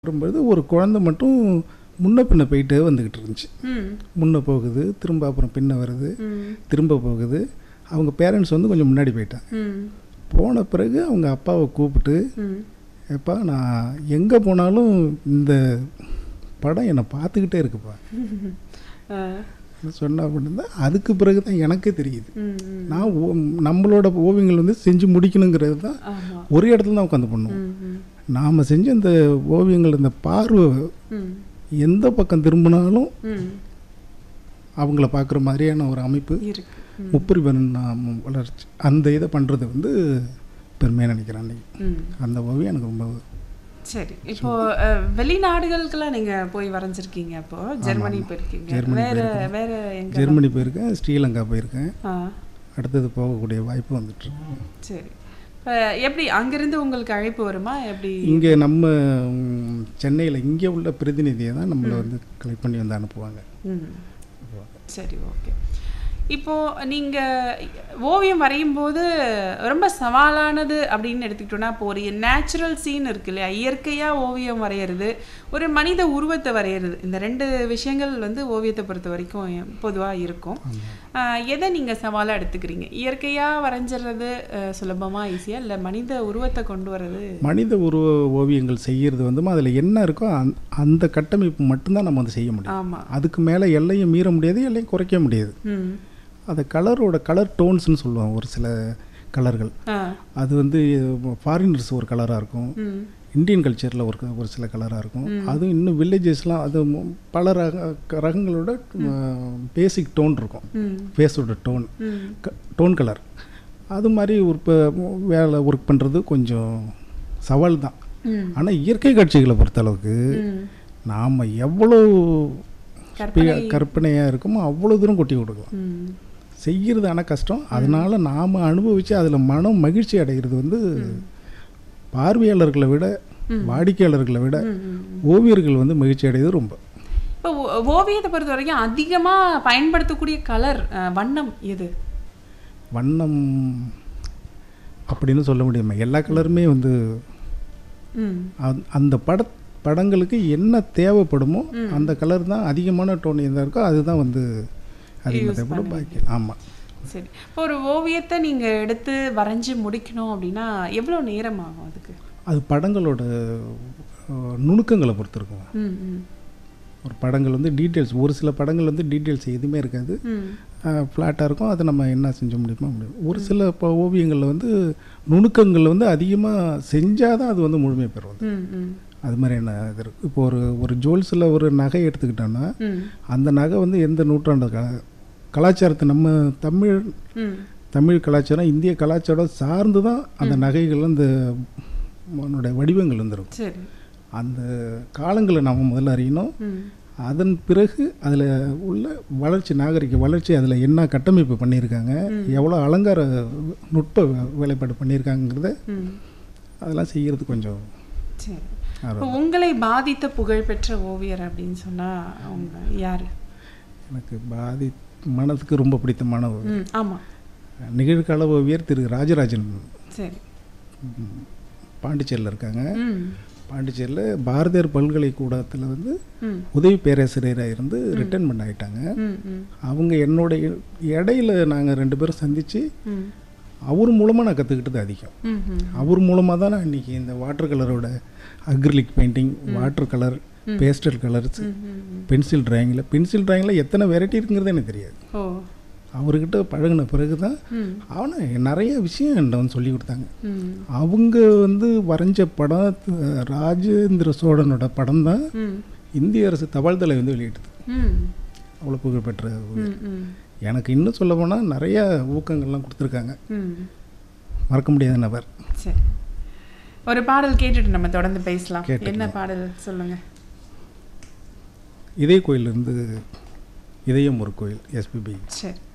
வரும்போது ஒரு குழந்தை மட்டும் முன்ன பின்ன போயிட்டே வந்துக்கிட்டு இருந்துச்சு. முன்ன போகுது, திரும்ப அப்புறம் பின்ன வருது, திரும்ப போகுது. அவங்க பேரண்ட்ஸ் வந்து கொஞ்சம் முன்னாடி போயிட்டாங்க. போன பிறகு அவங்க அப்பாவை கூப்பிட்டு, எப்பா நான் எங்கே போனாலும் இந்த படம் என்னை பார்த்துக்கிட்டே இருக்குப்பா சொன்ன அப்படின்னா, அதுக்கு பிறகு தான் எனக்கே தெரியுது. நான் நம்மளோட ஓவியங்கள் வந்து செஞ்சு முடிக்கணுங்கிறது தான் ஒரு இடத்துல தான் உட்காந்து பண்ணுவோம். நாம் செஞ்ச இந்த ஓவியங்கள், இந்த பார்வை எந்த பக்கம் திரும்பினாலும் அவங்கள பார்க்குற மாதிரியான ஒரு அமைப்பு முப்பரிமாண வளர்ச்சி, அந்த இதை பண்ணுறது வந்து பெருமையாக நினைக்கிறேன். அன்றைக்கி அந்த ஓவியம் எனக்கு ரொம்ப சரி. இப்போ வெளிநாடுகளுக்கெல்லாம் நீங்கள் போய் வரைஞ்சிருக்கீங்க. அப்போது ஜெர்மனி போயிருக்கீங்க, வேறு எங்கே? ஜெர்மனி போயிருக்கேன், ஸ்ரீலங்கா போயிருக்கேன். அடுத்தது போகக்கூடிய வாய்ப்பு வந்துட்டு. சரி. இப்போ எப்படி அங்கேருந்து உங்களுக்கு அழைப்பு வருமா? எப்படி இங்கே நம்ம சென்னையில் இங்கே உள்ள பிரதிநிதியை தான் நம்மளை வந்து கலெக்ட் பண்ணி வந்து அனுப்புவாங்க. சரி, ஓகே. இப்போது நீங்கள் ஓவியம் வரையும் போது ரொம்ப சவாலானது அப்படின்னு எடுத்துக்கிட்டோன்னா, இப்போ ஒரு நேச்சுரல் சீன் இருக்கு இல்லையா, இயற்கையாக ஓவியம் வரைகிறது, ஒரு மனித உருவத்தை வரைகிறது, இந்த ரெண்டு விஷயங்கள் வந்து ஓவியத்தை பொறுத்த வரைக்கும் பொதுவாக இருக்கும். எதை நீங்கள் சவாலாக எடுத்துக்கிறீங்க? இயற்கையாக வரைஞ்சிறது சுலபமாக ஈஸியாக, இல்லை மனித உருவத்தை கொண்டு வர்றது? மனித உருவ ஓவியங்கள் செய்கிறது வந்து அதில் என்ன இருக்கோ அந்த கட்டமைப்பு மட்டும்தான் நம்ம வந்து செய்ய முடியும். ஆமாம், அதுக்கு மேலே எல்லையும் மீற முடியாது, எல்லையும் குறைக்க முடியாது. அதை கலரோட கலர் டோன்ஸ்னு சொல்லுவாங்க. ஒரு சில கலர்கள் அது வந்து ஃபாரினர்ஸ் ஒரு கலராக இருக்கும், இந்தியன் கல்ச்சரில் ஒரு சில கலராக இருக்கும். அதுவும் இன்னும் வில்லேஜஸ்லாம் அது பல ரகங்களோட பேசிக் டோன் இருக்கும், ஃபேஸோட டோன் கலர். அது மாதிரி வேலை ஒர்க் பண்ணுறது கொஞ்சம் சவால் தான். ஆனால் இயற்கை காட்சிகளை பொறுத்தளவுக்கு நாம் எவ்வளோ கற்பனையாக இருக்குமோ அவ்வளோ தூரம் கொட்டி கொடுக்கலாம். செய்கிறது ஆனால் கஷ்டம். அதனால் நாம் அனுபவித்து அதில் மனம் மகிழ்ச்சி அடைகிறது வந்து பார்வையாளர்களை விட, வாடிக்கையாளர்களை விட ஓவியர்கள் வந்து மகிழ்ச்சி அடைகிறது ரொம்ப. இப்போ ஓவியத்தை பொறுத்த வரைக்கும் அதிகமாக பயன்படுத்தக்கூடிய கலர் வண்ணம் எது? வண்ணம் அப்படின்னு சொல்ல முடியுமா? எல்லா கலருமே வந்து அந்த படங்களுக்கு என்ன தேவைப்படுமோ அந்த கலர் தான், அதிகமான டோன் எதாக இருக்கோ அதுதான் வந்து அதிகமாக தேவைப்படும். பாக்கி ஆமாம். சரி. இப்போ ஒரு ஓவியத்தை நீங்கள் எடுத்து வரைஞ்சி முடிக்கணும் அப்படின்னா எவ்வளோ நேரம் ஆகும் அதுக்கு? அது படங்களோட நுணுக்கங்களை பொறுத்து இருக்கும். ஒரு படங்கள் வந்து டீட்டெயில்ஸ், ஒரு சில படங்கள் வந்து டீட்டெயில்ஸ் எதுவுமே இருக்காது, ஃப்ளாட்டாக இருக்கும். அதை நம்ம என்ன செஞ்ச முடியுமோ முடியும். ஒரு சில இப்போ ஓவியங்களில் வந்து நுணுக்கங்கள் வந்து அதிகமாக செஞ்சால் தான் அது வந்து முழுமை பெறும். அது மாதிரி என்ன இது இருக்குது. இப்போ ஒரு ஜுவல்ஸில் ஒரு நகை எடுத்துக்கிட்டோன்னா அந்த நகை வந்து எந்த நூற்றாண்டு கலாச்சாரத்தை, நம்ம தமிழ் கலாச்சாரம், இந்திய கலாச்சாரம் சார்ந்து தான் அந்த நகைகள், அந்த அதனுடைய வடிவங்கள் வந்துடும். அந்த காலங்களை நம்ம முதல்ல அறியணும். அதன் பிறகு அதில் உள்ள வளர்ச்சி, நாகரிக வளர்ச்சி, அதில் என்ன கட்டமைப்பு பண்ணியிருக்காங்க, எவ்வளோ அலங்கார நுட்ப வேலைப்பாடு பண்ணியிருக்காங்கிறத அதெல்லாம் செய்கிறது கொஞ்சம். சரி. இப்போ உங்களை பாதித்த புகழ்பெற்ற ஓவியர் அப்படின்னு சொன்னால் அவங்க யார்? எனக்கு மனதுக்கு ரொம்ப பிடித்தமான ஓவியர், ஆமாம், நிகழ்கால ஓவியர் திரு ராஜராஜன். சரி. பாண்டிச்சேரியில் இருக்காங்க. பாண்டிச்சேரியில் பாரதியார் பல்கலைக்கூடத்தில் வந்து உதவி பேராசிரியராக இருந்து ரிட்டைர்மெண்ட் ஆகிட்டாங்க. அவங்க என்னோட இடையில நாங்கள் 2 பேரும் சந்தித்து அவர் மூலமாக நான் கற்றுக்கிட்டது அதிகம். அவர் மூலமாக தான் நான் இன்றைக்கி இந்த water கலரோட acrylic painting, water colour, pastel colours, pencil ட்ராயிங்கில் எத்தனை வெரைட்டி இருக்குங்கிறது எனக்கு தெரியாது. அவர்கிட்ட பழகின பிறகு தான் அவனை நிறைய விஷயம் என்கிட்ட வந்து சொல்லி கொடுத்தாங்க. அவங்க வந்து வரைஞ்ச படம் ராஜேந்திர சோழனோட படம் தான் இந்திய அரசு தபால் தலை வந்து வெளியிட்டது. அவ்வளோ புகழ்பெற்ற எனக்கு இன்னும் சொல்ல போனால் நிறைய ஊக்கங்கள்லாம் கொடுத்துருக்காங்க. மறக்க முடியாத நபர். சரி, ஒரு பாடல் கேட்டுட்டு நம்ம தொடர்ந்து பேசலாம். என்ன பாடல் சொல்லுங்க? இதய கோயிலிருந்து இதயம் ஒரு கோயில், எஸ்பிபி. சரி.